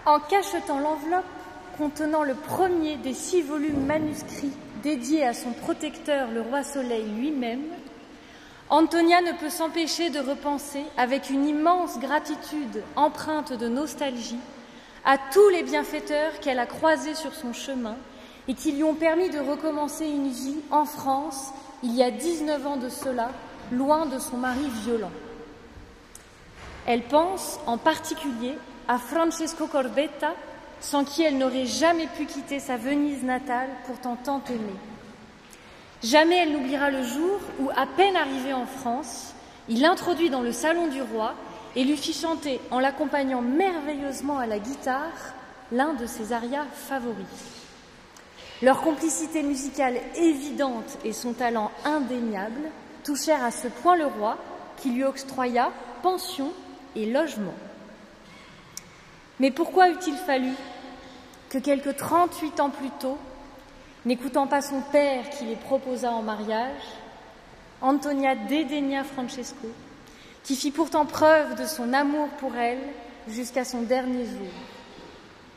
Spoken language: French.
En cachetant l'enveloppe contenant le premier des 6 volumes manuscrits dédiés à son protecteur, le roi Soleil lui-même, Antonia ne peut s'empêcher de repenser, avec une immense gratitude empreinte de nostalgie, à tous les bienfaiteurs qu'elle a croisés sur son chemin et qui lui ont permis de recommencer une vie en France, il y a 19 ans de cela, loin de son mari violent. Elle pense en particulier à Francesco Corbetta, sans qui elle n'aurait jamais pu quitter sa Venise natale, pourtant tant aimée. Jamais elle n'oubliera le jour où, à peine arrivé en France, il l'introduit dans le salon du roi et lui fit chanter, en l'accompagnant merveilleusement à la guitare, l'un de ses arias favoris. Leur complicité musicale évidente et son talent indéniable touchèrent à ce point le roi qui lui octroya pension et logement. Mais pourquoi eût-il fallu que quelque 38 ans plus tôt, n'écoutant pas son père qui les proposa en mariage, Antonia dédaigna Francesco, qui fit pourtant preuve de son amour pour elle jusqu'à son dernier jour?